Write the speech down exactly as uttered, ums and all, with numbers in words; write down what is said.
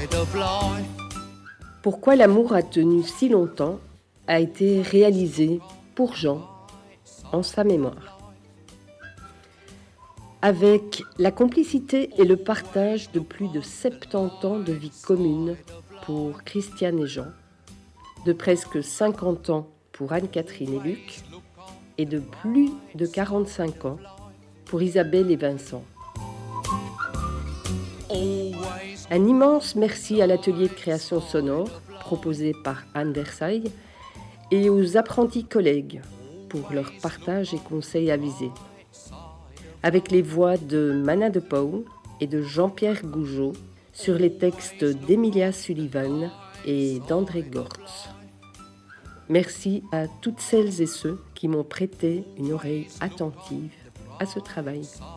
Pourquoi l'amour a tenu si longtemps a été réalisé pour Jean en sa mémoire. Avec la complicité et le partage de plus de soixante-dix ans de vie commune pour Christiane et Jean, de presque cinquante ans pour Anne-Catherine et Luc, et de plus de quarante-cinq ans pour Isabelle et Vincent. Un immense merci à l'atelier de création sonore proposé par Anne Versailles et aux apprentis collègues pour leur partage et conseils avisés. Avec les voix de Mana de Pau et de Jean-Pierre Gougeot sur les textes d'Emilia Sullivan et d'André Gortz. Merci à toutes celles et ceux qui m'ont prêté une oreille attentive à ce travail.